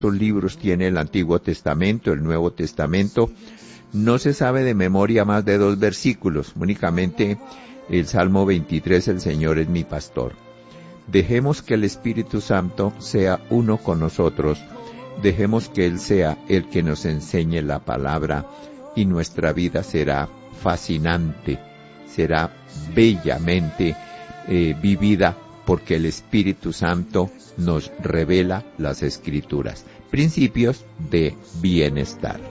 libros tiene el Antiguo Testamento, el Nuevo Testamento. No se sabe de memoria más de 2 versículos, únicamente el Salmo 23, el Señor es mi pastor. Dejemos que el Espíritu Santo sea uno con nosotros, dejemos que Él sea el que nos enseñe la palabra y nuestra vida será fascinante, será bellamente vivida porque el Espíritu Santo nos revela las Escrituras, principios de bienestar.